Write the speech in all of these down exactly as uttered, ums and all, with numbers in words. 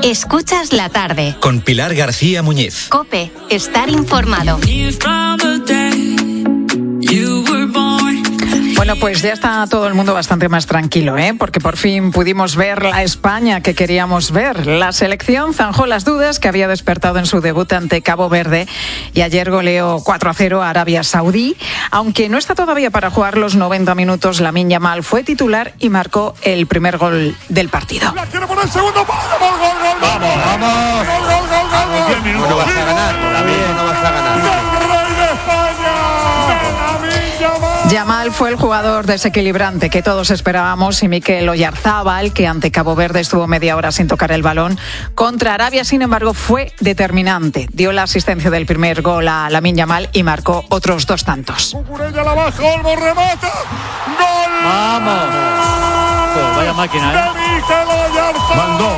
Escuchas la tarde. Con Pilar García Muñiz. COPE. Estar informado. Bueno, pues ya está todo el mundo bastante más tranquilo, ¿eh? Porque por fin pudimos ver la España que queríamos ver. La selección zanjó las dudas que había despertado en su debut ante Cabo Verde y ayer goleó cuatro a cero a Arabia Saudí. Aunque no está todavía para jugar los noventa minutos, Lamine Yamal fue titular y marcó el primer gol del partido. La quiere poner el segundo, gol, gol, gol, gol. Vamos, vamos. Gol, gol, gol, gol, gol. diez minutos. No vas a ganar, Lamine, no vas a ganar. ¡El rey de España! Lamine Yamal. Yamal fue el jugador desequilibrante que todos esperábamos y Mikel Oyarzábal, que ante Cabo Verde estuvo media hora sin tocar el balón, contra Arabia, sin embargo, fue determinante. Dio la asistencia del primer gol a Lamine Yamal y marcó otros dos tantos. Cucurella la baja, Olmo remata. ¡Gol! ¡Vamos! Oh, vaya máquina, ¿eh? De Mikel Oyarzábal. Mandó.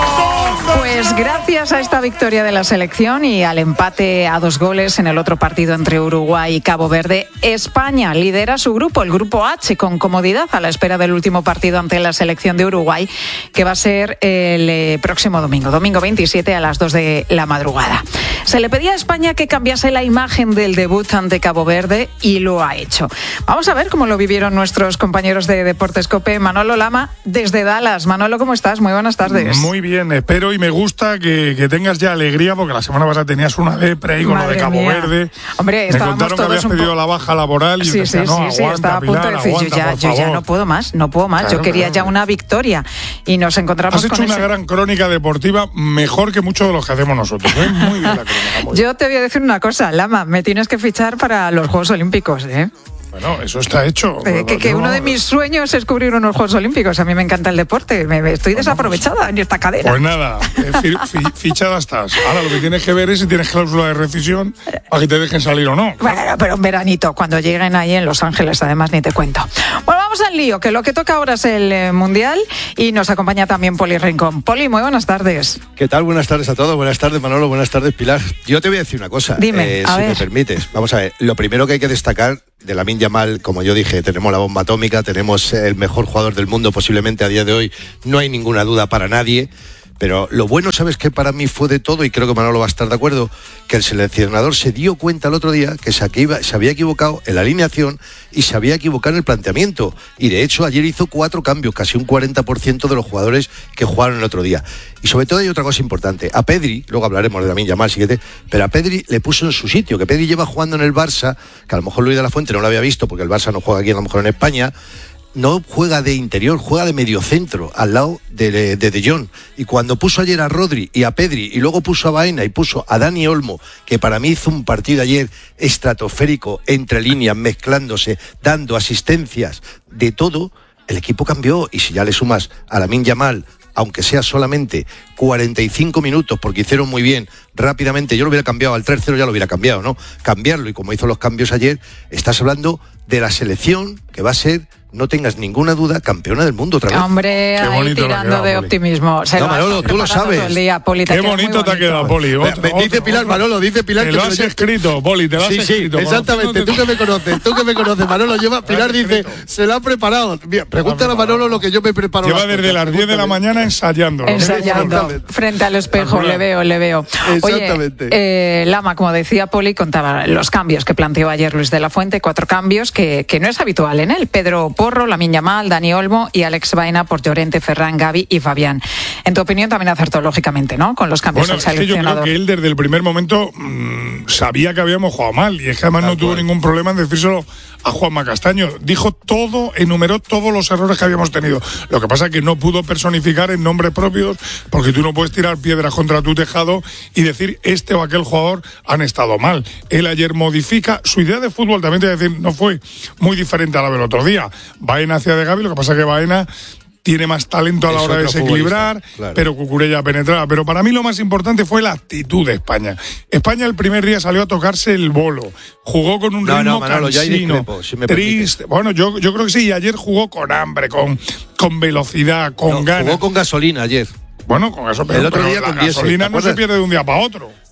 Pues gracias a esta victoria de la selección y al empate a dos goles en el otro partido entre Uruguay y Cabo Verde, España lidera su grupo, el grupo H, con comodidad a la espera del último partido ante la selección de Uruguay, que va a ser el eh, próximo domingo, domingo veintisiete a las dos de la madrugada. Se le pedía a España que cambiase la imagen del debut ante Cabo Verde y lo ha hecho. Vamos a ver cómo lo vivieron nuestros compañeros de Deportes COPE. Manolo Lama, desde Dallas. Manolo, ¿cómo estás? Muy buenas tardes. Muy bien, espero y me gusta que, que tengas ya alegría, porque la semana pasada tenías una depre ahí con Madre lo de Cabo mía. Verde. Hombre, me contaron que habías pedido po- la baja laboral y sí, decía, sí, no, sí, aguanta, sí, estaba a punto Pilar, de decir, aguanta, yo, ya, por yo ya favor. no puedo más, no puedo más. Claro, yo quería claro. ya una victoria y nos encontramos Has hecho con una ese... gran crónica deportiva, mejor que muchos de los que hacemos nosotros, ¿eh? Muy bien la crónica. Muy bien. Yo te voy a decir una cosa, Lama, me tienes que fichar para los Juegos Olímpicos, ¿eh? Bueno, eso está hecho. Eh, que, que Yo- uno de mis sueños es cubrir unos Juegos Olímpicos. A mí me encanta el deporte, me, me estoy desaprovechada en esta cadena. Pues nada, eh, fi- fi- fichada estás. Ahora lo que tienes que ver es si tienes cláusula de rescisión para que te dejen salir o no. Bueno, pero en veranito, cuando lleguen ahí en Los Ángeles, además ni te cuento. Bueno, vamos al lío, que lo que toca ahora es el eh, Mundial y nos acompaña también Poli Rincón. Poli, muy buenas tardes. ¿Qué tal? Buenas tardes a todos. Buenas tardes, Manolo. Buenas tardes, Pilar. Yo te voy a decir una cosa. Dime, eh, a si ver. me permites. Vamos a ver. Lo primero que hay que destacar de Lamine Yamal, como yo dije, tenemos la bomba atómica, tenemos el mejor jugador del mundo posiblemente a día de hoy. No hay ninguna duda para nadie. Pero lo bueno, ¿sabes qué? Para mí fue de todo, y creo que Manolo va a estar de acuerdo, que el seleccionador se dio cuenta el otro día que se, iba, se había equivocado en la alineación y se había equivocado en el planteamiento. Y de hecho ayer hizo cuatro cambios, casi un cuarenta por ciento de los jugadores que jugaron el otro día. Y sobre todo hay otra cosa importante. A Pedri, luego hablaremos de Lamine Yamal, siguiente, pero a Pedri le puso en su sitio, que Pedri lleva jugando en el Barça, que a lo mejor Luis de la Fuente no lo había visto porque el Barça no juega aquí, a lo mejor en España. No juega de interior, juega de mediocentro, al lado de, de De Jong. Y cuando puso ayer a Rodri y a Pedri, y luego puso a Baena y puso a Dani Olmo, que para mí hizo un partido ayer estratosférico, entre líneas, mezclándose, dando asistencias, de todo, el equipo cambió. Y si ya le sumas a Lamine Yamal, aunque sea solamente cuarenta y cinco minutos, porque hicieron muy bien, rápidamente, yo lo hubiera cambiado al tres cero, ya lo hubiera cambiado, ¿no? Cambiarlo, y como hizo los cambios ayer, estás hablando de la selección que va a ser, no tengas ninguna duda, campeona del mundo otra vez. Hombre, Qué ahí bonito tirando lo ha quedado, de Poli. optimismo. Se No, lo has Manolo, tú lo preparado sabes. todo el día, Poli, te Qué queda muy bonito te ha quedado, Poli. Otro, Me- dice otro, Pilar, otro. Manolo, dice Pilar Te que lo se has lo- escrito, Poli, te lo has Sí, sí, escrito. exactamente. Tú que me conoces, tú que me conoces, Manolo lleva. Pilar dice, escrito. se lo ha preparado. Mira, pregúntale a Manolo lo que yo me preparo. Lleva las desde cosas, las diez de la pregúntale. mañana ensayando. Ensayando Exactamente. frente al espejo, le veo, le veo. Exactamente. Oye, eh, Lama, como decía Poli, contaba los cambios que planteó ayer Luis de la Fuente, cuatro cambios que, que no es habitual en él. Pedro Porro, Lamine Yamal, Dani Olmo y Alex Baena por Llorente, Ferran, Gavi y Fabián. En tu opinión también acertó lógicamente, ¿no? Con los cambios Bueno, del es que yo creo seleccionador. que él desde el primer momento mmm, sabía que habíamos jugado mal, y es que además no tuvo ningún problema en decírselo a Juanma Castaño. Dijo todo, enumeró todos los errores que habíamos tenido. Lo que pasa es que no pudo personificar en nombres propios, porque tú no puedes tirar piedras contra tu tejado y decir este o aquel jugador han estado mal. Él ayer modifica su idea de fútbol, también te voy a decir, no fue muy diferente a la del otro día. Baena hacia de Gavi, lo que pasa es que Baena tiene más talento a la Es hora de otro desequilibrar, futbolista, claro. pero Cucurella penetraba. Pero para mí lo más importante fue la actitud de España. España el primer día salió a tocarse el bolo, jugó con un No, ritmo no, Manolo, ya ahí cansino, discrepo, si me triste. Bueno, yo, yo creo que sí, y ayer jugó con hambre, con, con velocidad, con No, ganas. jugó con gasolina ayer. Bueno, con eso, pero, El otro pero día la con diésel, gasolina ¿te no se acuerdas? pierde de un día para otro.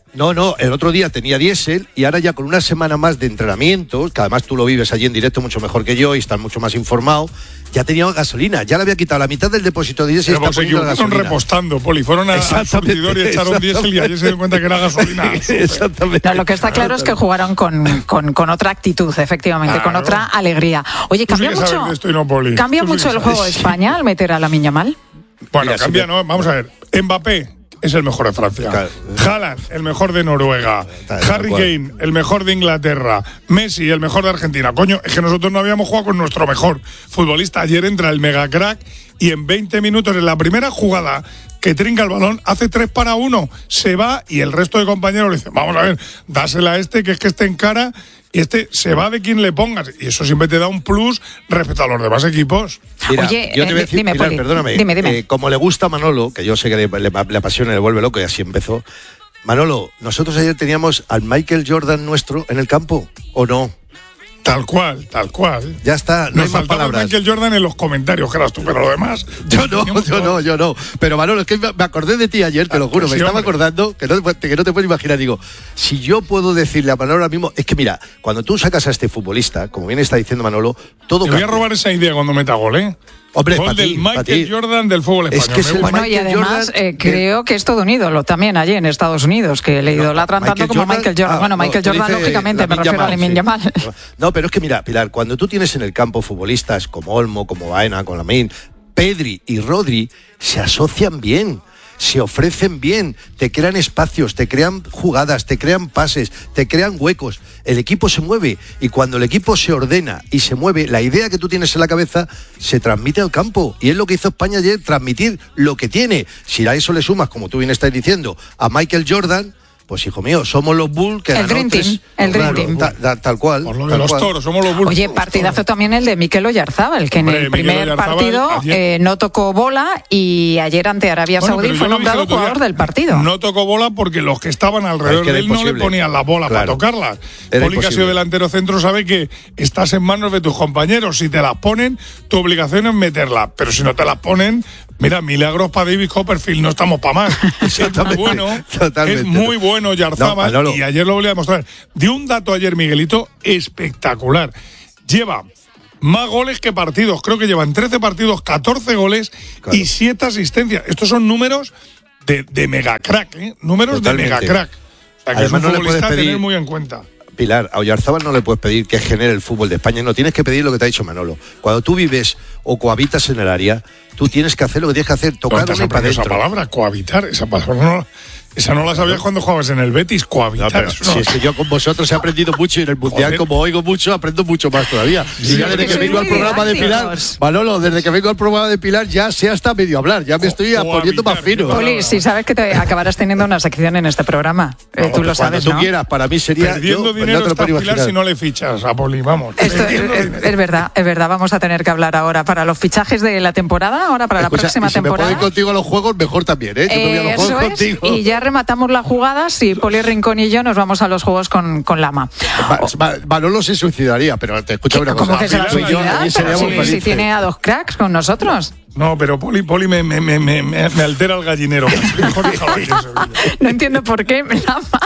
No, no, el otro día tenía diésel y ahora ya con una semana más de entrenamiento, que además tú lo vives allí en directo mucho mejor que yo y estás mucho más informado, ya tenía gasolina, ya le había quitado la mitad del depósito de diésel y está poniendo la gasolina. Fueron repostando, Poli, fueron a- al surtidor y echaron diésel y ayer se dieron cuenta que era gasolina. Exactamente. No, lo que está claro es que jugaron con, con, con otra actitud, efectivamente, Claro. con otra alegría. Oye, Tú sí ¿cambia que sabes mucho, de esto y no, Poli. ¿cambia Tú sí mucho que el sabes. juego de España al meter a Lamine Yamal? Bueno, Mira, cambia, si me- ¿no? Vamos a ver. Mbappé es el mejor de Francia. Claro. Haaland, el mejor de Noruega. Tal- tal Harry cual. Kane, el mejor de Inglaterra. Messi, el mejor de Argentina. Coño, es que nosotros no habíamos jugado con nuestro mejor futbolista. Ayer entra el mega crack y en veinte minutos, en la primera jugada que trinca el balón, hace tres para uno. Se va y el resto de compañeros le dicen, vamos a ver, dásela a este, que es que esté en cara. Y este se va de quien le pongas. Y eso siempre te da un plus respecto a los demás equipos. Mira, Oye, yo te voy a eh, decir, dime, Pilar, Poli, perdóname, dime, dime. eh, como le gusta a Manolo, que yo sé que le, le- le apasiona y le vuelve loco y así empezó. Manolo, nosotros ayer teníamos al Michael Jordan nuestro en el campo, ¿o no? Tal cual, tal cual. Ya está, no Nos hay más faltaba palabras. Michael Jordan en los comentarios, que eras tú, pero lo demás. Yo no, yo no, yo no. Pero Manolo, es que me me acordé de ti ayer, te lo juro, Sí, me estaba hombre. acordando, que no, te- que no te puedes imaginar. Digo, si yo puedo decirle a Manolo ahora mismo, es que mira, cuando tú sacas a este futbolista, como bien está diciendo Manolo, todo Te voy a cambia. robar esa idea cuando meta gol, ¿eh? Hombre, gol pa' del ti, pa' Michael ti. Jordan del fútbol Es español. que es Me el gusta. Bueno, y Michael además Jordan, eh, creo que es todo un ídolo también allí en Estados Unidos, que le idolatran tanto Michael como Jordan- Michael Jordan. ah, bueno, no, Michael tú Jordan, dices lógicamente, me Lamine refiero a Yamal, Lamine sí. Yamal. No, pero es que mira, Pilar, cuando tú tienes en el campo futbolistas como Olmo, como Baena, con Lamine, Pedri y Rodri, se asocian bien. Se ofrecen bien, te crean espacios, te crean jugadas, te crean pases, te crean huecos. El equipo se mueve y cuando el equipo se ordena y se mueve, la idea que tú tienes en la cabeza se transmite al campo. Y es lo que hizo España ayer, transmitir lo que tiene. Si a eso le sumas, como tú bien estás diciendo, a Michael Jordan, pues hijo mío, somos los Bulls que El ganó Dream tres- Team, el Dream Claro, Team. ta- ta- tal cual. Por lo de tal los cual. toros, somos los Bulls. Oye, los partidazo toros. también el de Mikel Oyarzábal, que en Hombre, el Mikel primer Oyarzábal partido ayer- eh, no tocó bola y ayer ante Arabia Bueno, Saudí pero fue yo lo dije nombrado el otro día, jugador del partido. No tocó bola porque los que estaban alrededor Es que de era él no le imposible. ponían la bola Claro. para tocarlas. Era Poli, que ha sido imposible. delantero centro, sabe que estás en manos de tus compañeros. Si te las ponen, tu obligación es meterlas. Pero si no te las ponen, mira, milagros para David Copperfield, no estamos para más. Es muy Exactamente. bueno, Totalmente. es muy bueno Yarzábal, No, Manolo. y ayer lo volví a demostrar. Dio un dato ayer, Miguelito, espectacular. Lleva más goles que partidos. Creo que llevan trece partidos, catorce goles Claro. y siete asistencias. Estos son números de, de mega crack, ¿eh? Números Totalmente. de mega crack. O sea, que Además, es un no le puedes futbolista a pedir- tener muy en cuenta. Pilar, a Oyarzábal no le puedes pedir que genere el fútbol de España, no, tienes que pedir lo que te ha dicho Manolo. Cuando tú vives o cohabitas en el área, tú tienes que hacer lo que tienes que hacer, tocar ¿Dónde has una y para aprendido esa adentro. palabra? Cohabitar. Esa palabra no, esa no la sabías cuando jugabas en el Betis. Cohabitar. No, pero eso no- si es que yo con vosotros he aprendido mucho y en el Mundial, Joder. como oigo mucho, aprendo mucho más todavía. Sí, y ya desde porque que sois vengo al muy programa de Pilar, didácticos. Manolo, desde que vengo al programa de Pilar ya sé hasta medio hablar, ya me estoy Cohabitar, poniendo más fino. qué Poli, si sabes que te acabarás teniendo una sección en este programa. Eh, No, tú lo cuando sabes, tú ¿no? quieras, para mí sería. Perdiendo yo, pues, dinero no te lo está puedo Pilar imaginar. si no le fichas a Poli, vamos. Esto es, Perdiendo es- dinero. es verdad, es verdad. Vamos a tener que hablar ahora para los fichajes de la temporada, ahora para Escucha, la próxima y si me puedo temporada. ir contigo a los juegos, mejor también, ¿eh? Yo me voy a los Eh, juegos eso es, contigo. y ya rematamos la jugada si Poli Rincón y yo nos vamos a los juegos con, con Lama. Ma- Ma- Manolo se suicidaría, pero te escucho una cosa. ¿Cómo que se va a Pilar, Tú y yo, suicidar? allí Pero seríamos si, felices. si tiene a dos cracks con nosotros. No, pero Poli, Poli me, me, me, me, me- me altera el gallinero. Mejor déjalo aquí en Sevilla. No entiendo por qué, Lama.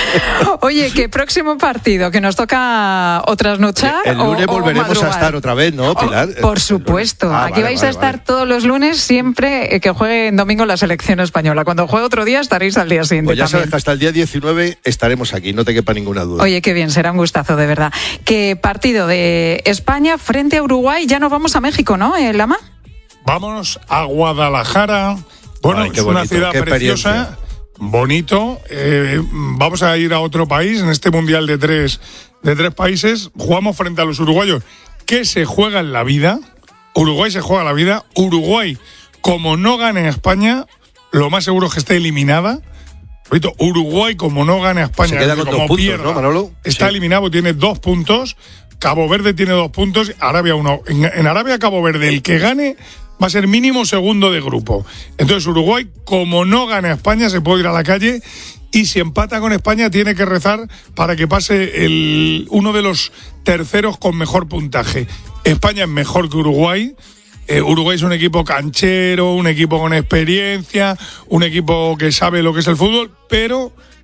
Oye, ¿qué próximo partido? ¿Que nos toca o trasnochar? El o- lunes o volveremos a madrugar? estar otra vez, ¿no, Oh, Pilar? por supuesto. Ah, Aquí vale, vais vale, a estar vale. todos los lunes siempre eh, que juegue en domingo la selección española. Cuando juegue otro día estaréis al día siguiente Pues ya también. sabes que hasta el día diecinueve estaremos aquí, no te quepa ninguna duda. Oye, qué bien, será un gustazo, de verdad. ¿Qué partido de España frente a Uruguay? Ya nos vamos a México, ¿no, eh, Lama? Vámonos a Guadalajara. Bueno, Ay, qué es una bonito, ciudad qué preciosa, experiencia. bonito. Eh, vamos a ir a otro país en este mundial de tres, de tres países. Jugamos frente a los uruguayos. ¿Qué se juega en la vida? Uruguay se juega la vida. Uruguay, como no gane a España, lo más seguro es que esté eliminada. Repito, Uruguay, como no gane a España, Se queda es decir, con como dos puntos, pierda, ¿no, Manolo? está Sí. eliminado, tiene dos puntos. Cabo Verde tiene dos puntos, Arabia uno. En, en Arabia, Cabo Verde, el que gane va a ser mínimo segundo de grupo. Entonces, Uruguay, como no gane a España, se puede ir a la calle. Y si empata con España, tiene que rezar para que pase el, uno de los terceros con mejor puntaje. España es mejor que Uruguay. Eh, Uruguay es un equipo canchero, un equipo con experiencia, un equipo que sabe lo que es el fútbol, pero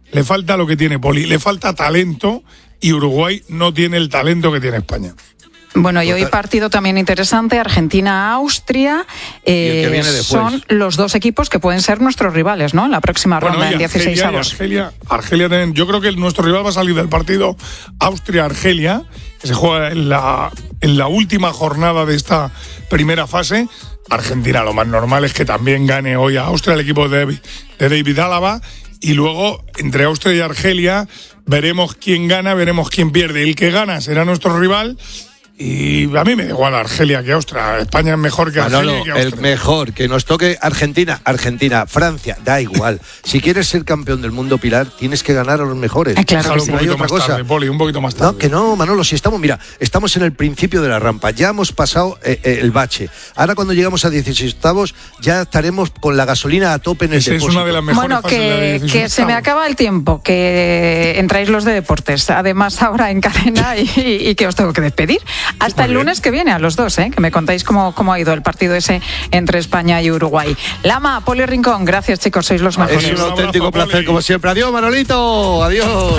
le falta lo que tiene Poli, le falta talento y Uruguay no tiene el talento que tiene España. Bueno, y hoy partido también interesante, Argentina-Austria, eh, son los dos equipos que pueden ser nuestros rivales, ¿no? En la próxima bueno, ronda, en dieciséis avos. Argelia, Argelia también. Yo creo que nuestro rival va a salir del partido Austria-Argelia, que se juega en la, en la última jornada de esta primera fase. Argentina, lo más normal es que también gane hoy a Austria, el equipo de David, de David Álava, y luego entre Austria y Argelia veremos quién gana, veremos quién pierde. El que gana será nuestro rival. Y a mí me da igual Argelia que Austria. España es mejor que Argelia Manolo, que Austria. El mejor, que nos toque Argentina, Argentina, Francia, da igual. Si quieres ser campeón del mundo, Pilar, tienes que ganar a los mejores. Eh, claro que sí. Un poquito más cosa. tarde, Poli, un poquito más tarde. No, que no, Manolo, si estamos, mira, estamos en el principio de la rampa, ya hemos pasado eh, eh, el bache. Ahora cuando llegamos a dieciséis octavos, ya estaremos con la gasolina a tope en el Esa depósito. es una de las mejores Bueno, fases de que, dieciséis que se me octavos. acaba el tiempo, que entráis los de deportes, además ahora en cadena y, y que os tengo que despedir. Hasta Muy el bien. lunes que viene a los dos, ¿eh? Que me contáis cómo, cómo ha ido el partido ese entre España y Uruguay. Lama, Poli Rincón, gracias chicos, sois los mejores. Es un auténtico placer como siempre. Adiós, Manolito, adiós.